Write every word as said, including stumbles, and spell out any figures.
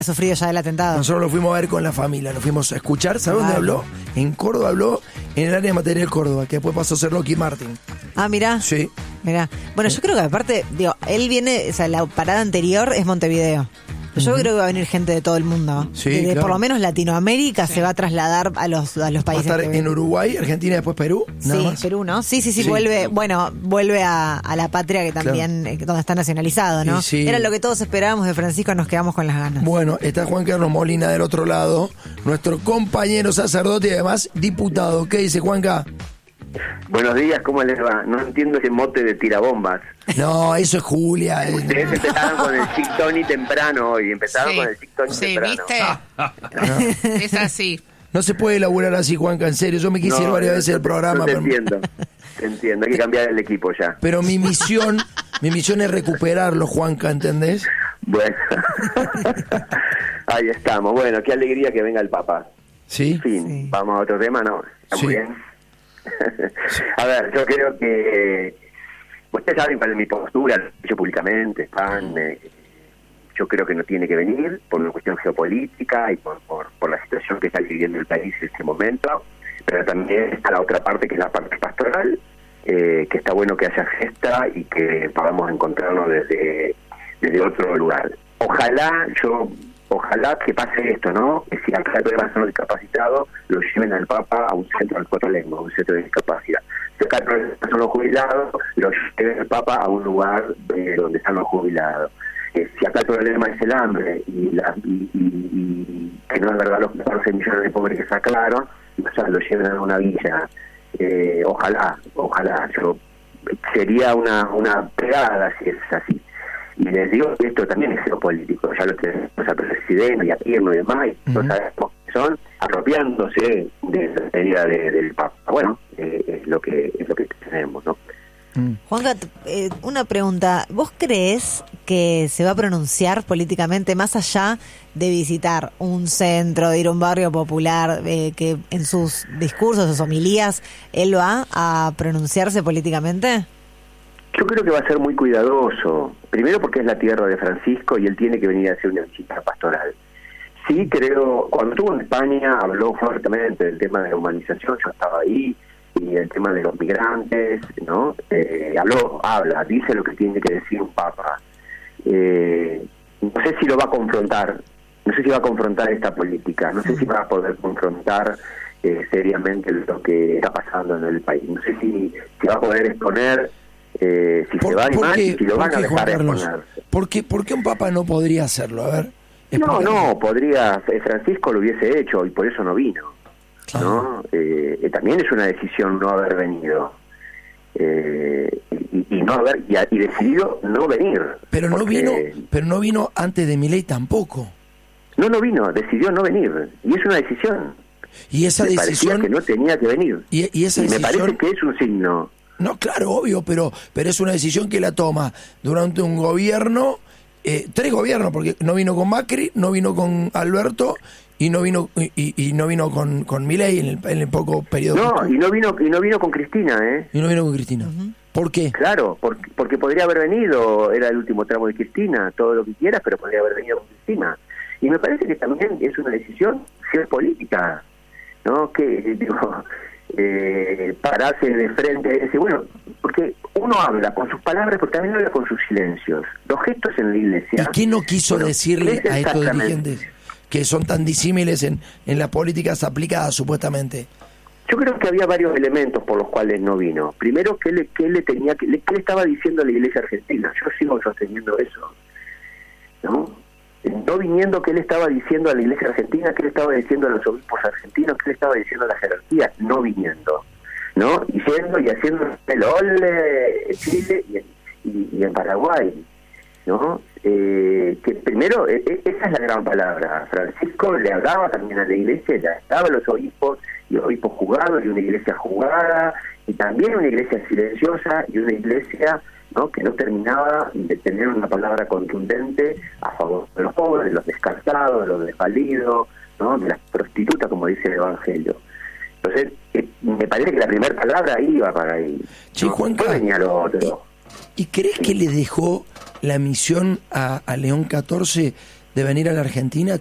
sufrido ya del atentado. Nosotros lo fuimos a ver con la familia, lo fuimos a escuchar. ¿Sabes dónde habló? En Córdoba habló, en el área de material Córdoba, que después pasó a ser Lockheed Martin. Ah, mirá. Sí. Mirá. Bueno, yo creo que aparte, digo, él viene, o sea, la parada anterior es Montevideo. Yo uh-huh. creo que va a venir gente de todo el mundo. Sí, de, de claro. Por lo menos Latinoamérica sí. se va a trasladar a los, a los países. Va a estar que en Uruguay, Argentina y después Perú. Nada sí, más. Perú, ¿no? Sí, sí, sí, Sí. vuelve, bueno, vuelve a, a la patria que también, claro. eh, donde está nacionalizado, ¿no? Sí. Era lo que todos esperábamos de Francisco, nos quedamos con las ganas. Bueno, está Juan Carlos Molina del otro lado, nuestro compañero sacerdote y además diputado. ¿Qué dice Juanca? Buenos días, ¿cómo les va? No entiendo ese mote de tirabombas. No, eso es Julia. Ustedes empezaron con el Chick Tony temprano hoy, empezaron Sí, con el Chick Tony sí, temprano. ¿viste? Es así. No se puede elaborar así, Juanca, en serio. Yo me quise ir No, varias no, veces del programa. no te pero... entiendo, te entiendo, hay que cambiar el equipo ya. Pero mi misión, mi misión es recuperarlo, Juanca, ¿entendés? Bueno, ahí estamos. Bueno, qué alegría que venga el Papa. ¿Sí? En fin, Sí. vamos a otro tema, ¿no? Está Sí. muy bien. A ver, yo creo que ustedes saben cuál es mi postura, lo he dicho públicamente, están, eh, yo creo que no tiene que venir por una cuestión geopolítica y por, por, por la situación que está viviendo el país en este momento, pero también está la otra parte que es la parte pastoral, eh, que está bueno que haya gesta y que podamos encontrarnos desde, desde otro lugar. Ojalá yo Ojalá que pase esto, ¿no? Que si acá hay problemas son los discapacitados, lo lleven al Papa a un centro de cuatro lenguas, a un centro de discapacidad. Si acá hay problemas son los jubilados, lo lleven al Papa a un lugar eh, donde están los jubilados. Eh, si acá el problema es el hambre y, la, y, y, y que no es verdad los catorce millones de pobres que sacaron, o sea, lo lleven a una villa. Eh, ojalá, ojalá. Yo sería una, una pegada si es así. Y les digo que esto también es geopolítico, ya lo tenemos a presidente y a Tierno y demás, y uh-huh. no sabemos que son apropiándose de la teoría de, del Papa. Bueno, eh, es lo que es lo que tenemos, ¿no? Mm. Juanca, eh, una pregunta. ¿Vos crees que se va a pronunciar políticamente más allá de visitar un centro, de ir a un barrio popular, eh, que en sus discursos, sus homilías, él va a pronunciarse políticamente? Yo creo que va a ser muy cuidadoso, primero porque es la tierra de Francisco y él tiene que venir a hacer una visita pastoral. Sí, creo, cuando estuvo en España habló fuertemente del tema de la humanización, yo estaba ahí, y el tema de los migrantes, ¿no? Eh, habló, habla, dice lo que tiene que decir un papa. Eh, no sé si lo va a confrontar, no sé si va a confrontar esta política, no sé si va a poder confrontar eh, seriamente lo que está pasando en el país, no sé si, si va a poder exponer... Eh, si se va a animar y si lo van a dejar exponerse. ¿Por qué, ¿Por qué un papa no podría hacerlo? A ver. No, no, podría, Francisco lo hubiese hecho y por eso no vino, ¿no? Eh, eh, también es una decisión no haber venido eh, y, y no haber y, y decidido no venir. Pero no porque... vino, pero no vino antes de Milei tampoco. No, no vino, decidió no venir y es una decisión. Y esa me decisión parecía que no tenía que venir. Y, y esa y me decisión... parece que es un signo. No, claro, obvio, pero pero es una decisión que la toma durante un gobierno, eh, tres gobiernos, porque no vino con Macri, no vino con Alberto y no vino y, y no vino con, con Milei en el, en el poco periodo. No, y no vino y no vino con Cristina, ¿eh? Y no vino con Cristina. Uh-huh. ¿Por qué? Claro, porque, porque podría haber venido, era el último tramo de Cristina, todo lo que quieras, pero podría haber venido con Cristina. Y me parece que también es una decisión geopolítica, ¿no? Que, digo... Eh, pararse de frente y decir, bueno, porque uno habla con sus palabras, pero también habla con sus silencios, los gestos en la iglesia. ¿Y qué no quiso bueno, decirle a estos dirigentes que son tan disímiles en, en las políticas aplicadas supuestamente? Yo creo que había varios elementos por los cuales no vino. Primero, ¿qué le, qué le tenía que, qué le estaba diciendo a la iglesia argentina? Yo sigo sosteniendo eso, ¿no? No viniendo, ¿qué le estaba diciendo a la iglesia argentina? ¿Qué le estaba diciendo a los obispos argentinos? ¿Qué le estaba diciendo a la jerarquía? No viniendo, ¿no? Y yendo y haciendo el ole en Chile y en, y, y en Paraguay, ¿no? Eh, que primero, e, e, esa es la gran palabra. Francisco le hablaba también a la iglesia, le hablaba a los obispos, y obispos jugados, y una iglesia jugada, y también una iglesia silenciosa, y una iglesia... ¿no? que no terminaba de tener una palabra contundente a favor de los pobres, de los descartados, de los desvalidos, ¿no? de las prostitutas, como dice el Evangelio. Entonces, eh, me parece que la primera palabra iba para ahí. Sí, ¿no? Juanca, Después venía lo otro. ¿Y, y crees sí. que le dejó la misión a, a León catorce de venir a la Argentina?